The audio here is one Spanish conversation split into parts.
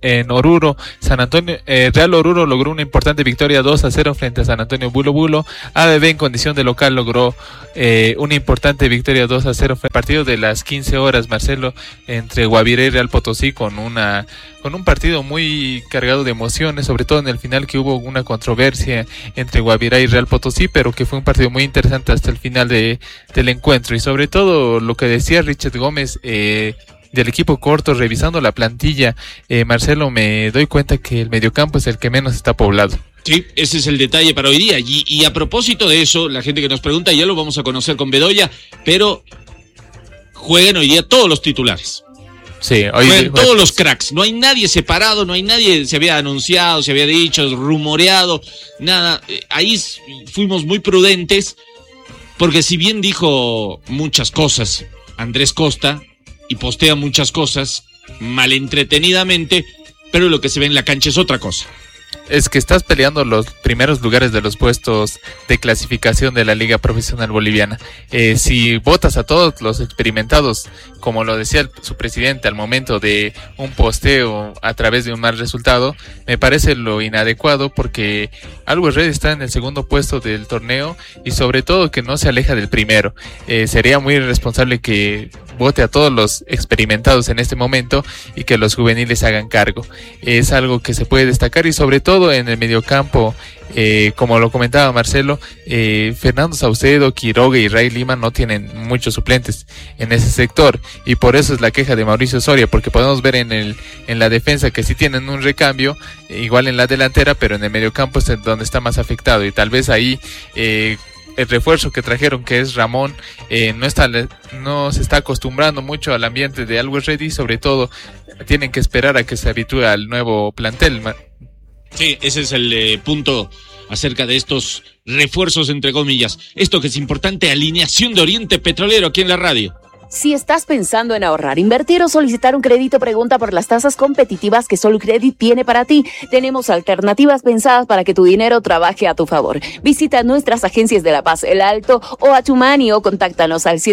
en Oruro, Real Oruro logró una importante victoria 2-0 frente a San Antonio Bulo Bulo. ABB en condición de local logró una importante victoria 2-0. Fue el partido de las 15 horas, Marcelo, entre Guavirá y Real Potosí, con un partido muy cargado de emociones, sobre todo en el final, que hubo una controversia entre Guavirá y Real Potosí, pero que fue un partido muy interesante hasta el final del encuentro. Y sobre todo lo que decía Richard Gómez del equipo corto, revisando la plantilla, Marcelo, me doy cuenta que el mediocampo es el que menos está poblado. Sí, ese es el detalle para hoy día. Y a propósito de eso, la gente que nos pregunta, ya lo vamos a conocer con Bedoya, pero juegan hoy día todos los titulares. Sí, juegan todos los cracks. No hay nadie separado, no hay nadie, se había anunciado, se había dicho, rumoreado, nada. Ahí fuimos muy prudentes, porque si bien dijo muchas cosas Andrés Costa, y postea muchas cosas malentretenidamente, pero lo que se ve en la cancha es otra cosa. Es que estás peleando los primeros lugares de los puestos de clasificación de la Liga Profesional Boliviana. Si votas a todos los experimentados, como lo decía su presidente al momento de un posteo a través de un mal resultado, me parece lo inadecuado, porque Always Ready está en el segundo puesto del torneo y sobre todo que no se aleja del primero. Sería muy irresponsable que vote a todos los experimentados en este momento y que los juveniles hagan cargo. Es algo que se puede destacar, y sobre todo en el mediocampo, como lo comentaba Marcelo, Fernando Saucedo, Quiroga y Ray Lima no tienen muchos suplentes en ese sector, y por eso es la queja de Mauricio Soria, porque podemos ver en la defensa que sí tienen un recambio, igual en la delantera, pero en el mediocampo es donde está más afectado, y tal vez ahí el refuerzo que trajeron, que es Ramón, no se está acostumbrando mucho al ambiente de Always Ready. Sobre todo tienen que esperar a que se habitúe al nuevo plantel. Sí, ese es el punto acerca de estos refuerzos, entre comillas. Esto que es importante, alineación de Oriente Petrolero aquí en la radio. Si estás pensando en ahorrar, invertir o solicitar un crédito, pregunta por las tasas competitivas que Solucredit tiene para ti. Tenemos alternativas pensadas para que tu dinero trabaje a tu favor. Visita nuestras agencias de La Paz, El Alto o Achumani, o contáctanos al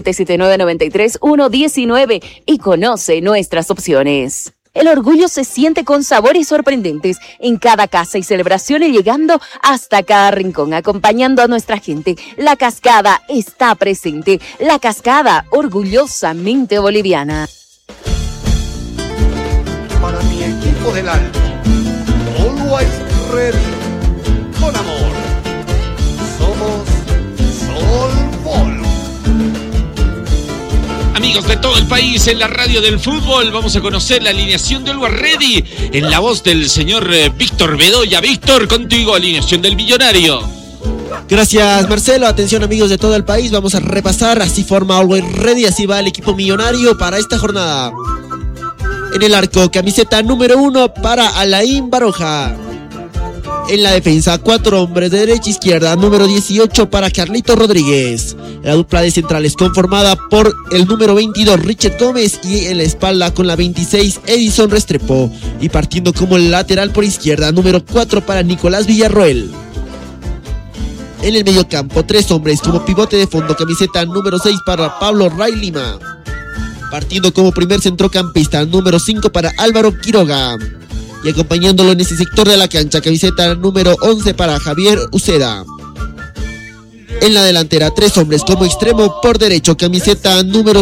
779-93-119 y conoce nuestras opciones. El orgullo se siente con sabores sorprendentes en cada casa y celebraciones, llegando hasta cada rincón, acompañando a nuestra gente. La Cascada está presente. La Cascada, orgullosamente boliviana. Para mi equipo del Alto, Always Ready, con amor, somos Solvol. Amigos de todo el país, en la radio del fútbol vamos a conocer la alineación de Always Ready en la voz del señor Víctor Bedoya. Víctor, contigo, alineación del Millonario. Gracias, Marcelo. Atención, amigos de todo el país, vamos a repasar. Así forma Always Ready, así va el equipo millonario para esta jornada. En el arco, camiseta número 1 para Alain Baroja. En la defensa, 4 hombres de derecha e izquierda, número 18 para Carlito Rodríguez. La dupla de centrales conformada por el número 22, Richard Gómez, y en la espalda con la 26, Edison Restrepo. Y partiendo como lateral por izquierda, número 4 para Nicolás Villarroel. En el mediocampo, 3 hombres como pivote de fondo, camiseta número 6 para Pablo Ray Lima. Partiendo como primer centrocampista, número 5 para Álvaro Quiroga. Y acompañándolo en ese sector de la cancha, camiseta número 11 para Javier Uceda. En la delantera, 3 hombres como extremo por derecho, camiseta número